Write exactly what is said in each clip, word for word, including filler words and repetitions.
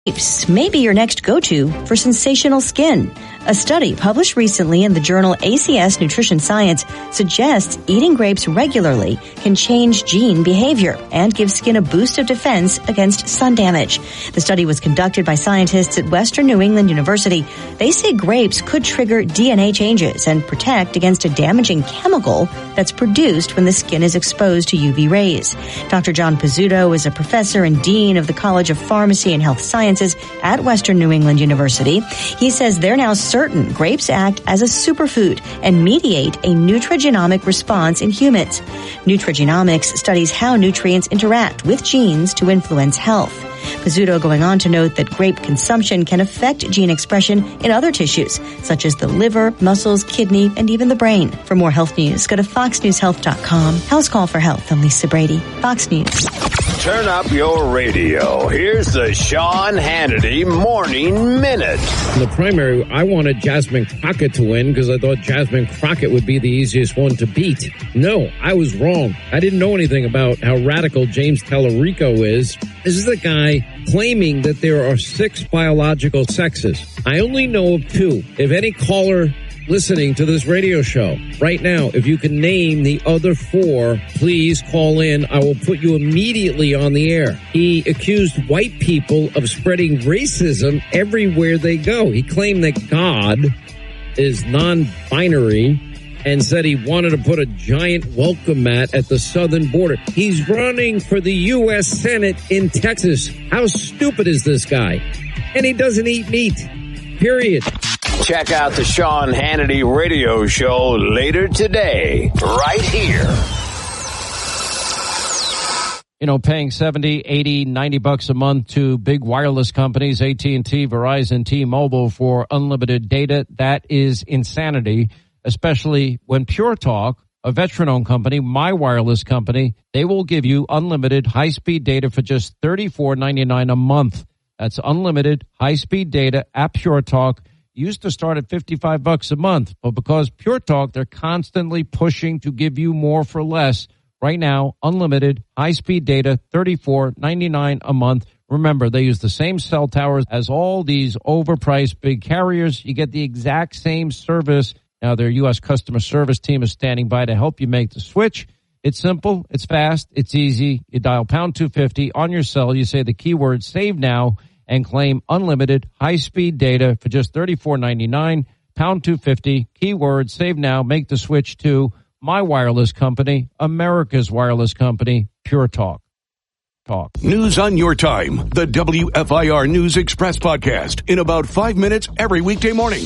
Grapes may be your next go-to for sensational skin. A study published recently in the journal A C S Nutrition Science suggests eating grapes regularly can change gene behavior and give skin a boost of defense against sun damage. The study was conducted by scientists at Western New England University. They say grapes could trigger D N A changes and protect against a damaging chemical that's produced when the skin is exposed to U V rays. Doctor John Pizzuto is a professor and dean of the College of Pharmacy and Health Sciences at Western New England University. He says they're now certain grapes act as a superfood and mediate a nutrigenomic response in humans. Nutrigenomics studies how nutrients interact with genes to influence health. Pizzuto going on to note that grape consumption can affect gene expression in other tissues, such as the liver, muscles, kidney, and even the brain. For more health news, go to fox news health dot com. House Call for Health. I'm Lisa Brady, Fox News. Turn up your radio. Here's the Sean Hannity Morning Minute. In the primary, I wanted Jasmine Crockett to win because I thought Jasmine Crockett would be the easiest one to beat. No, I was wrong. I didn't know anything about how radical James Tallarico is. This is the guy claiming that there are six biological sexes. I only know of two. If any caller listening to this radio show right now, if you can name the other four, please call in. I will put you immediately on the air. He accused white people of spreading racism everywhere they go. He claimed that God is non-binary and said he wanted to put a giant welcome mat at the southern border. He's running for the U S Senate in Texas. How stupid is this guy? And he doesn't eat meat. Period. Check out the Sean Hannity radio show later today, right here. You know, paying seventy, eighty, ninety bucks a month to big wireless companies, A T and T, Verizon, T-Mobile for unlimited data, that is insanity, especially when Pure Talk, a veteran-owned company, my wireless company, they will give you unlimited high-speed data for just thirty-four ninety-nine a month. That's unlimited high-speed data at Pure Talk. Used to start at fifty-five bucks a month, but because Pure Talk, they're constantly pushing to give you more for less. Right now, unlimited high-speed data, thirty-four ninety-nine a month. Remember, they use the same cell towers as all these overpriced big carriers. You get the exact same service. Now, their U S customer service team is standing by to help you make the switch. It's simple, it's fast, it's easy. You dial pound two fifty on your cell. You say the keyword save now and claim unlimited high-speed data for just thirty-four ninety-nine, pound two fifty, keyword save now, make the switch to my wireless company, America's wireless company, Pure Talk. Talk. News on your time, the W F I R News Express podcast in about five minutes every weekday morning.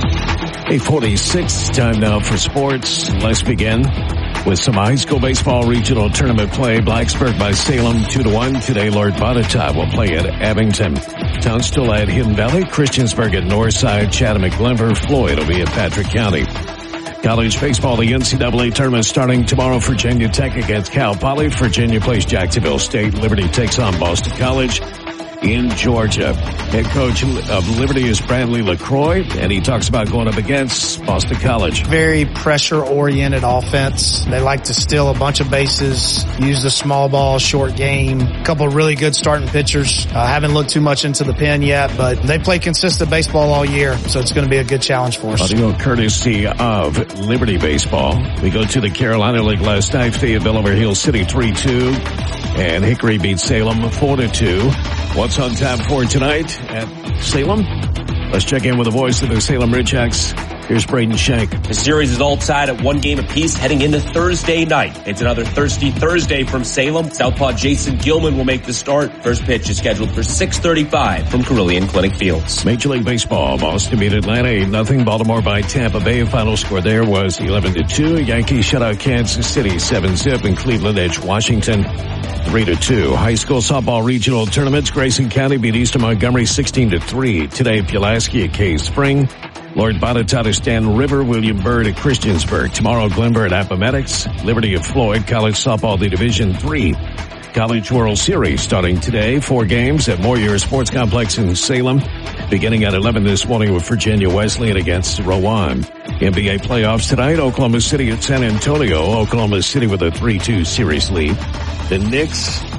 eight forty-six, time now for sports. Let's begin with some high school baseball regional tournament play. Blacksburg by Salem, two to one. Today, Lord Botetourt will play at Abington. Townsville at Hidden Valley. Christiansburg at Northside. Chatham at Glenver. Floyd will be at Patrick County. College baseball, the N C double A tournament starting tomorrow. Virginia Tech against Cal Poly. Virginia plays Jacksonville State. Liberty takes on Boston College in Georgia. Head coach of Liberty is Bradley LaCroix, and he talks about going up against Boston College. Very pressure-oriented offense. They like to steal a bunch of bases, use the small ball, short game. A couple of really good starting pitchers. I uh, haven't looked too much into the pen yet, but they play consistent baseball all year, so it's going to be a good challenge for us. Audio courtesy of Liberty Baseball. We go to the Carolina League last night. Fayetteville over Hill City three two, and Hickory beat Salem four to two. What's on tap for tonight at Salem? Let's check in with the voice of the Salem Ridgehawks. Here's Braden Shank. The series is all tied at one game apiece heading into Thursday night. It's another thirsty Thursday from Salem. Southpaw Jason Gilman will make the start. First pitch is scheduled for six thirty-five from Carillion Clinic Fields. Major League Baseball. Boston beat Atlanta eight nothing. Baltimore by Tampa Bay. Final score there was eleven to two. Yankees shut out Kansas City seven zip, and Cleveland edged Washington three to two. High school softball regional tournaments. Grayson County beat Eastern Montgomery sixteen to three. Today, Pulaski at Cave Spring. Lord Botetourt at Stanton River. William Byrd at Christiansburg. Tomorrow, Glenver at Appomattox. Liberty at Floyd. College softball, the Division three. College World Series starting today. Four games at Moyer Sports Complex in Salem. Beginning at eleven this morning with Virginia Wesleyan against Rowan. N B A playoffs tonight. Oklahoma City at San Antonio. Oklahoma City with a three two series lead. The Knicks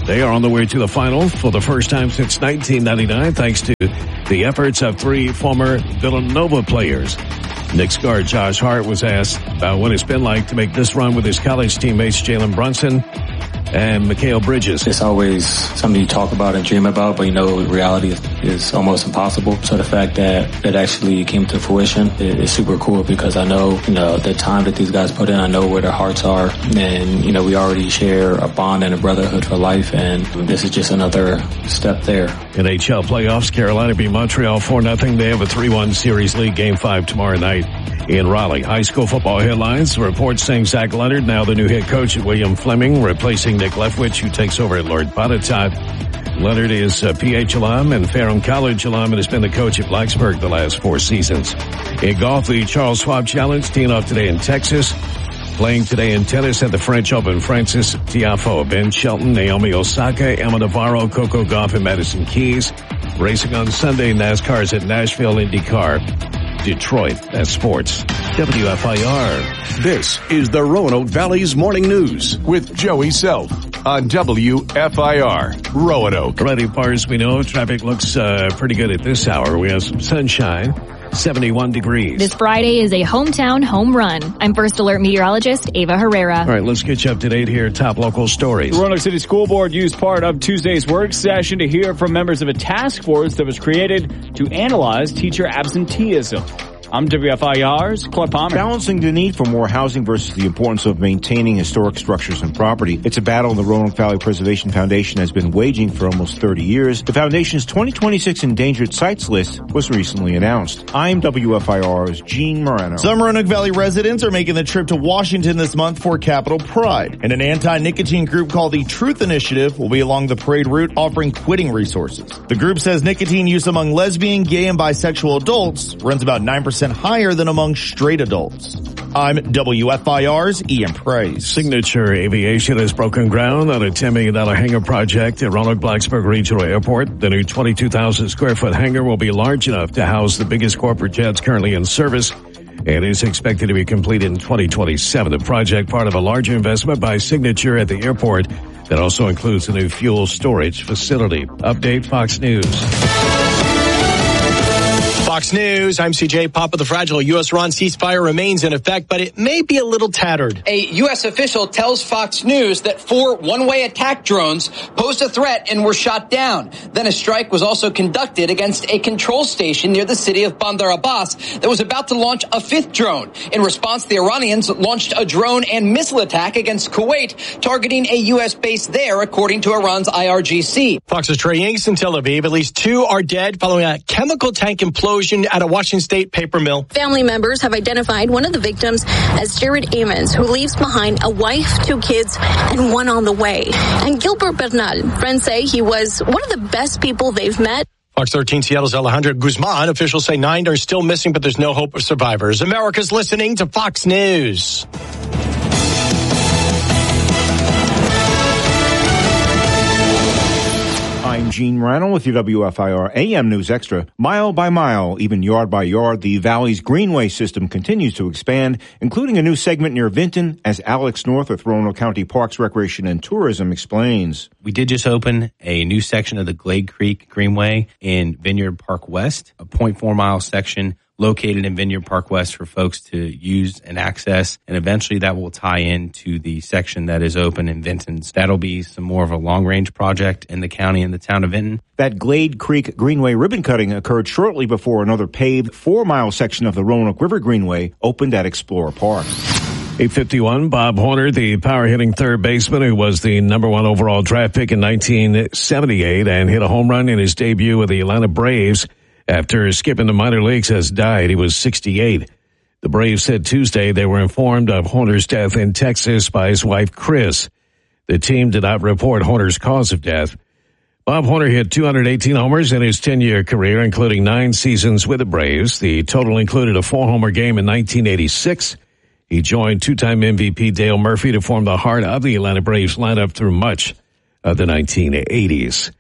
They are on the way to the final for the first time since nineteen ninety-nine, thanks to the efforts of three former Villanova players. Knicks guard Josh Hart was asked about what it's been like to make this run with his college teammates Jalen Brunson and Mikal Bridges. It's always something you talk about and dream about, but you know reality is, is almost impossible. So the fact that it actually came to fruition is super cool because I know, you know, the time that these guys put in, I know where their hearts are, and, you know, we already share a bond and a brotherhood for life, and this is just another step there. N H L playoffs, Carolina beat Montreal four nothing. They have a three one series lead, game five tomorrow night in Raleigh. High school football headlines. Reports saying Zach Leonard, now the new head coach at William Fleming, replacing Nick Leftwich, who takes over at Lord Botetourt. Leonard is a P H alum and Ferrum College alum and has been the coach at Blacksburg the last four seasons. In golf, the Charles Schwab Challenge teeing off today in Texas. Playing today in tennis at the French Open, Francis Tiafoe, Ben Shelton, Naomi Osaka, Emma Navarro, Coco Gauff, and Madison Keys. Racing on Sunday, NASCAR's at Nashville, IndyCar, Detroit. That's sports. W F I R. This is the Roanoke Valley's Morning News with Joey Self on W F I R Roanoke. Alrighty, far as we know, traffic looks uh, pretty good at this hour. We have some sunshine. seventy-one degrees. This Friday is a hometown home run. I'm First Alert meteorologist Ava Herrera. All right, let's get you up to date here. Top local stories. The Roanoke City School Board used part of Tuesday's work session to hear from members of a task force that was created to analyze teacher absenteeism. I'm W F I R's Clark Palmer. Balancing the need for more housing versus the importance of maintaining historic structures and property. It's a battle the Roanoke Valley Preservation Foundation has been waging for almost thirty years. The foundation's twenty twenty-six Endangered Sites list was recently announced. I'm W F I R's Gene Morano. Some Roanoke Valley residents are making the trip to Washington this month for Capitol Pride. And an anti-nicotine group called the Truth Initiative will be along the parade route offering quitting resources. The group says nicotine use among lesbian, gay, and bisexual adults runs about nine percent higher than among straight adults. I'm W F I R's Ian Price. Signature Aviation has broken ground on a ten million dollars hangar project at Roanoke Blacksburg Regional Airport. The new twenty-two thousand square foot hangar will be large enough to house the biggest corporate jets currently in service and is expected to be completed in twenty twenty-seven. The project, part of a larger investment by Signature at the airport that also includes a new fuel storage facility. Update Fox News. Fox News, I'm C J Papa the Fragile. U S-Iran ceasefire remains in effect, but it may be a little tattered. A U S official tells Fox News that four one-way attack drones posed a threat and were shot down. Then a strike was also conducted against a control station near the city of Bandar Abbas that was about to launch a fifth drone. In response, the Iranians launched a drone and missile attack against Kuwait, targeting a U S base there, according to Iran's I R G C. Fox's Trey Yanks in Tel Aviv. At least two are dead following a chemical tank implosion at a Washington State paper mill. Family members have identified one of the victims as Jared Amons, who leaves behind a wife, two kids, and one on the way. And Gilbert Bernal, friends say he was one of the best people they've met. Fox thirteen Seattle's Alejandro Guzman. Officials say nine are still missing, but there's no hope of survivors. America's listening to Fox News. I'm Gene Morano with your W F I R A M News Extra. Mile by mile, even yard by yard, the Valley's Greenway system continues to expand, including a new segment near Vinton, as Alex North with Roanoke County Parks, Recreation, and Tourism explains. We did just open a new section of the Glade Creek Greenway in Vineyard Park West, a zero point four mile section located in Vineyard Park West for folks to use and access, and eventually that will tie into the section that is open in Vinton. That'll be some more of a long-range project in the county and the town of Vinton. That Glade Creek Greenway ribbon cutting occurred shortly before another paved four-mile section of the Roanoke River Greenway opened at Explorer Park. eight fifty-one, Bob Horner, the power-hitting third baseman who was the number one overall draft pick in nineteen seventy-eight and hit a home run in his debut with the Atlanta Braves, after skipping the minor leagues, has died. He was sixty-eight. The Braves said Tuesday they were informed of Horner's death in Texas by his wife, Chris. The team did not report Horner's cause of death. Bob Horner hit two hundred eighteen homers in his ten-year career, including nine seasons with the Braves. The total included a four-homer game in nineteen eighty-six. He joined two-time M V P Dale Murphy to form the heart of the Atlanta Braves lineup through much of the nineteen eighties.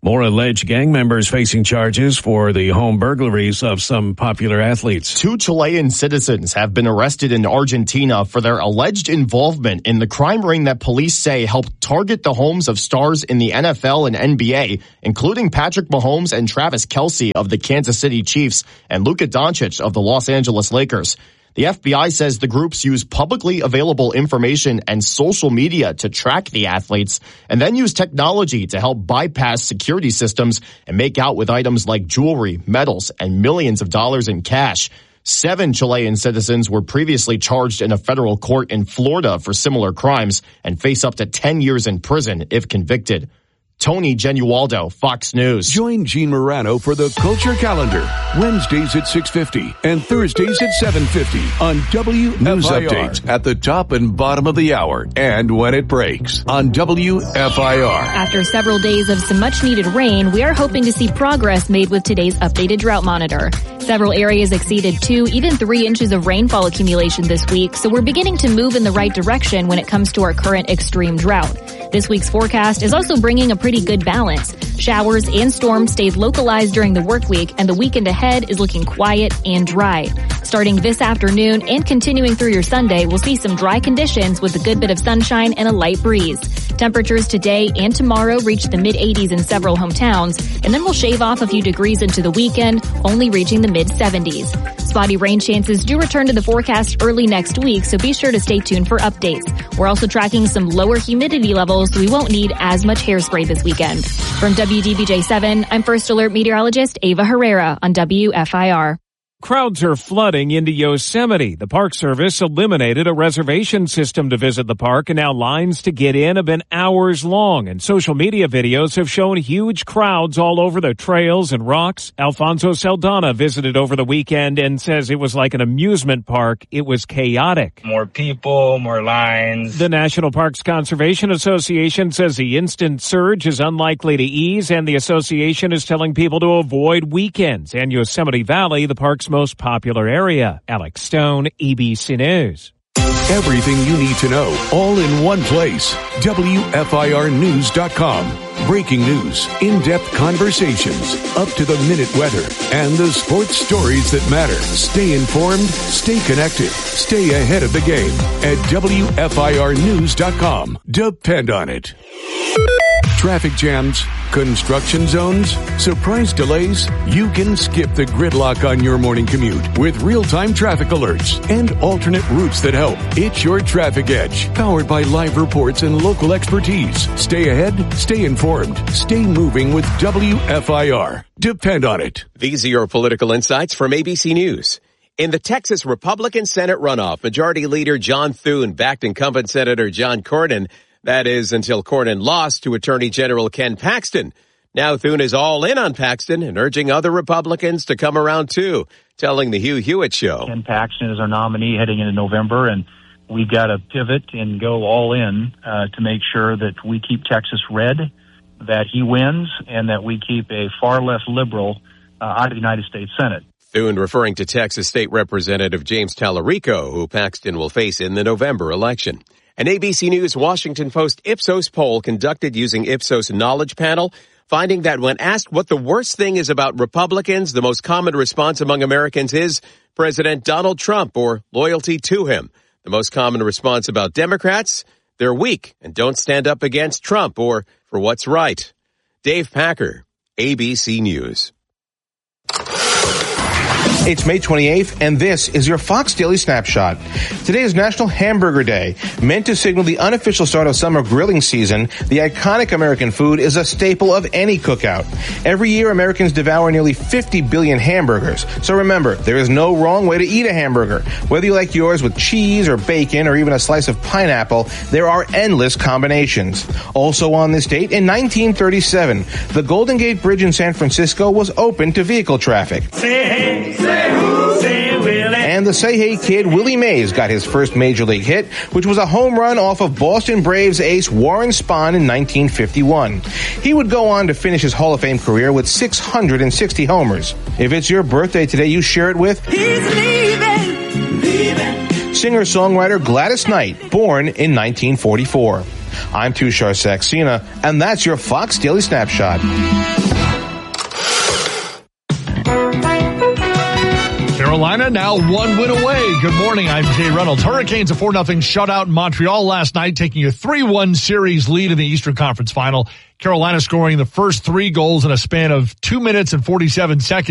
More alleged gang members facing charges for the home burglaries of some popular athletes. Two Chilean citizens have been arrested in Argentina for their alleged involvement in the crime ring that police say helped target the homes of stars in the N F L and N B A, including Patrick Mahomes and Travis Kelce of the Kansas City Chiefs and Luka Doncic of the Los Angeles Lakers. The F B I says the groups use publicly available information and social media to track the athletes and then use technology to help bypass security systems and make out with items like jewelry, medals, and millions of dollars in cash. Seven Chilean citizens were previously charged in a federal court in Florida for similar crimes and face up to ten years in prison if convicted. Tony Genualdo, Fox News. Join Gene Morano for the Culture Calendar, Wednesdays at six fifty and Thursdays at seven fifty on W F I R. News updates at the top and bottom of the hour and when it breaks on W F I R. After several days of some much-needed rain, we are hoping to see progress made with today's updated drought monitor. Several areas exceeded two, even three inches of rainfall accumulation this week, so we're beginning to move in the right direction when it comes to our current extreme drought. This week's forecast is also bringing a pretty good balance. Showers and storms stayed localized during the work week, and the weekend ahead is looking quiet and dry. Starting this afternoon and continuing through your Sunday, we'll see some dry conditions with a good bit of sunshine and a light breeze. Temperatures today and tomorrow reach the mid eighties in several hometowns, and then we'll shave off a few degrees into the weekend, only reaching the mid seventies. Spotty rain chances do return to the forecast early next week, so be sure to stay tuned for updates. We're also tracking some lower humidity levels, so we won't need as much hairspray this weekend. From W D B J seven, I'm First Alert meteorologist Ava Herrera on W F I R. Crowds are flooding into Yosemite. The Park Service eliminated a reservation system to visit the park, and now lines to get in have been hours long, and social media videos have shown huge crowds all over the trails and rocks. Alfonso Saldana visited over the weekend and says it was like an amusement park. It was chaotic. More people, more lines. The National Parks Conservation Association says the instant surge is unlikely to ease, and the association is telling people to avoid weekends. And Yosemite Valley, the park's most popular area. Alex Stone, A B C News. Everything you need to know, all in one place. W F I R news dot com. Breaking news, in-depth conversations, up-to-the-minute weather, and the sports stories that matter. Stay informed, stay connected, stay ahead of the game at W F I R news dot com. Depend on it. Traffic jams, construction zones, surprise delays. You can skip the gridlock on your morning commute with real-time traffic alerts and alternate routes that help. It's your Traffic Edge, powered by live reports and local expertise. Stay ahead, stay informed, stay moving with W F I R. Depend on it. These are your political insights from A B C News. In the Texas Republican Senate runoff, Majority Leader John Thune backed incumbent Senator John Cornyn. That is until Cornyn lost to Attorney General Ken Paxton. Now Thune is all in on Paxton and urging other Republicans to come around too, telling the Hugh Hewitt Show. Ken Paxton is our nominee heading into November, and we've got to pivot and go all in uh, to make sure that we keep Texas red, that he wins, and that we keep a far less liberal uh, out of the United States Senate. Thune referring to Texas State Representative James Tallarico, who Paxton will face in the November election. An A B C News Washington Post Ipsos poll conducted using Ipsos Knowledge Panel, finding that when asked what the worst thing is about Republicans, the most common response among Americans is President Donald Trump or loyalty to him. The most common response about Democrats, they're weak and don't stand up against Trump or for what's right. Dave Packer, A B C News. It's May twenty-eighth, and this is your Fox Daily Snapshot. Today is National Hamburger Day. Meant to signal the unofficial start of summer grilling season, the iconic American food is a staple of any cookout. Every year, Americans devour nearly fifty billion hamburgers. So remember, there is no wrong way to eat a hamburger. Whether you like yours with cheese or bacon or even a slice of pineapple, there are endless combinations. Also on this date, in nineteen thirty-seven, the Golden Gate Bridge in San Francisco was open to vehicle traffic. Say hey, say who, say Willie. And the Say Hey kid, Willie Mays, got his first major league hit, which was a home run off of Boston Braves ace Warren Spahn in nineteen fifty-one. He would go on to finish his Hall of Fame career with six hundred sixty homers. If it's your birthday today, you share it with He's leaving, leaving. singer-songwriter Gladys Knight, born in nineteen forty-four. I'm Tushar Saxena, and that's your Fox Daily Snapshot. Carolina now one win away. Good morning, I'm Jay Reynolds. Hurricanes a four nothing shutout in Montreal last night, taking a three one series lead in the Eastern Conference Final. Carolina scoring the first three goals in a span of two minutes and forty-seven seconds.